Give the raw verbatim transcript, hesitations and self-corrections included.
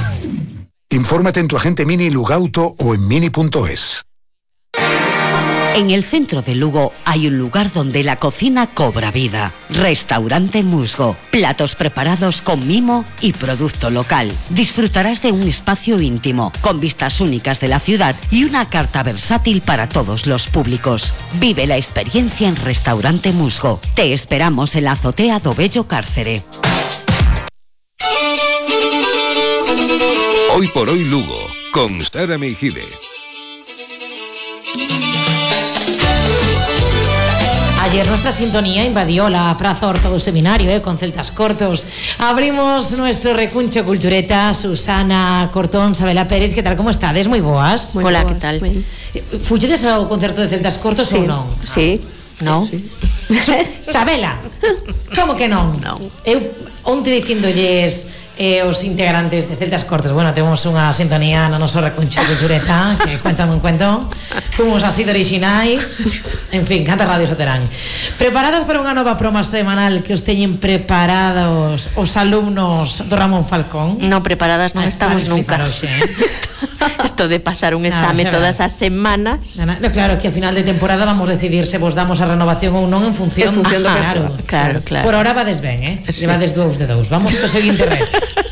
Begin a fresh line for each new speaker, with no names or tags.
es.
Infórmate en tu agente Mini Lugauto o en mini punto es.
En el centro de Lugo hay un lugar donde la cocina cobra vida. Restaurante Musgo. Platos preparados con mimo y producto local. Disfrutarás de un espacio íntimo, con vistas únicas de la ciudad y una carta versátil para todos los públicos. Vive la experiencia en Restaurante Musgo. Te esperamos en la azotea do Bello Cárcere.
Hoy por hoy Lugo, con Sara Meijide.
Ayer nuestra sintonía invadió la Praza Horta do Seminario, eh, con celtas cortos. Abrimos nuestro recuncho cultureta. Susana Cortón, Sabela Pérez, ¿qué tal? ¿Cómo estades? Moi boas.
Muy Hola, boas, ¿qué tal? Ben.
Fuchedes ao concerto de celtas cortos
sí,
ou non?
Sí.
Non? Sí. Sabela, como que non?
Non.
Eu onte dicindolles eh, os integrantes de Celtas Cortos, bueno, temos unha sintonía no noso recuncho cultureta, que cuéntame un cuento, fomos así de orixinais, en fin, cantas radios o terán. Preparadas para unha nova proma semanal que os teñen preparados os alumnos do Ramón Falcón?
Non, preparadas non ah, estamos nunca. Esto de pasar un exame no, todas as semanas.
No, no, claro, que a final de temporada vamos a decidir se vos damos a renovación ou non en función,
en función
ah,
do que
claro,
claro, claro.
Por ahora vades ben, eh? Sí. Levades dous de dous. Vamos co seguinte reto.